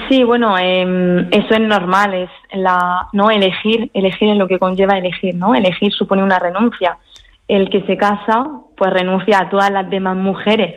Sí, bueno, eso es normal, es no elegir es lo que conlleva elegir, ¿no? Elegir supone una renuncia. El que se casa, pues renuncia a todas las demás mujeres